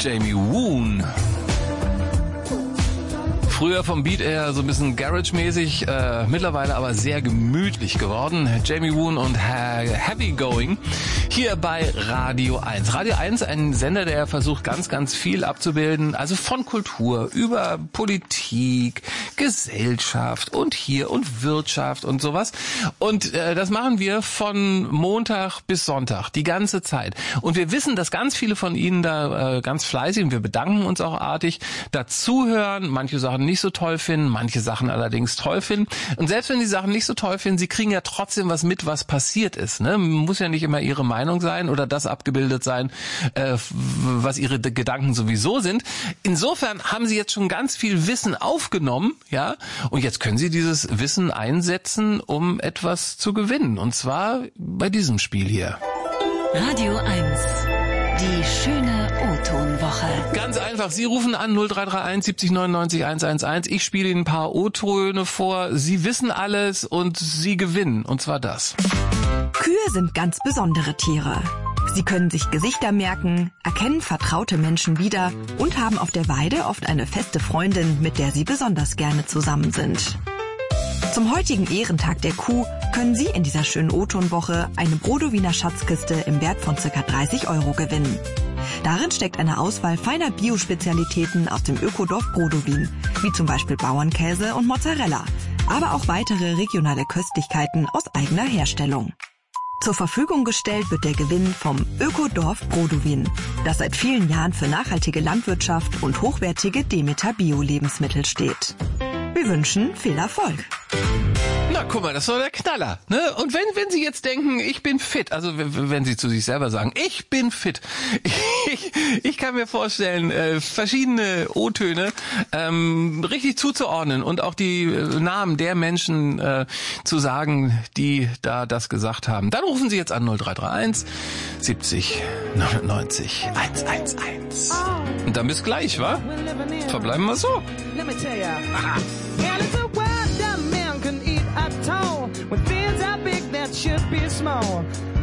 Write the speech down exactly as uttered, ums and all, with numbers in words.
Jamie Woon. Früher vom Beat eher so ein bisschen Garage-mäßig, äh, mittlerweile aber sehr gemütlich geworden. Jamie Woon und Heavy Going hier bei Radio eins. Radio eins, ein Sender, der versucht ganz, ganz viel abzubilden, also von Kultur über Politik, Gesellschaft und hier und Wirtschaft und sowas. Und äh, das machen wir von Montag bis Sonntag, die ganze Zeit. Und wir wissen, dass ganz viele von Ihnen da äh, ganz fleißig, und wir bedanken uns auch artig, dazuhören, manche Sachen nicht so toll finden, manche Sachen allerdings toll finden. Und selbst wenn die Sachen nicht so toll finden, sie kriegen ja trotzdem was mit, was passiert ist. Ne? Muss ja nicht immer ihre Meinung sein oder das abgebildet sein, äh, was ihre Gedanken sowieso sind. Insofern haben sie jetzt schon ganz viel Wissen aufgenommen, ja, und jetzt können sie dieses Wissen einsetzen, um etwas zu gewinnen. Und zwar bei diesem Spiel hier. Radio eins. Die schöne O-Ton-Woche. Ganz einfach, Sie rufen an null drei drei eins siebzig neunundneunzig hundertelf. Ich spiele Ihnen ein paar O-Töne vor. Sie wissen alles und Sie gewinnen. Und zwar das. Kühe sind ganz besondere Tiere. Sie können sich Gesichter merken, erkennen vertraute Menschen wieder und haben auf der Weide oft eine feste Freundin, mit der sie besonders gerne zusammen sind. Zum heutigen Ehrentag der Kuh können Sie in dieser schönen O-Ton-Woche eine Brodowiner Schatzkiste im Wert von ca. dreißig Euro gewinnen. Darin steckt eine Auswahl feiner Biospezialitäten aus dem Ökodorf Brodowin, wie zum Beispiel Bauernkäse und Mozzarella, aber auch weitere regionale Köstlichkeiten aus eigener Herstellung. Zur Verfügung gestellt wird der Gewinn vom Ökodorf Brodowin, das seit vielen Jahren für nachhaltige Landwirtschaft und hochwertige Demeter-Bio-Lebensmittel steht. Wir wünschen viel Erfolg. Na, guck mal, das war der Knaller, ne? Und wenn wenn Sie jetzt denken, ich bin fit, also w- wenn Sie zu sich selber sagen, ich bin fit, ich, ich kann mir vorstellen, äh, verschiedene O-Töne ähm, richtig zuzuordnen und auch die äh, Namen der Menschen äh, zu sagen, die da das gesagt haben. Dann rufen Sie jetzt an null drei drei eins siebzig neunundneunzig hundertelf. Und dann bis gleich, wa? Verbleiben wir so. Let me tell ya. And it's a word that man can eat at all. When things are big, that should be small.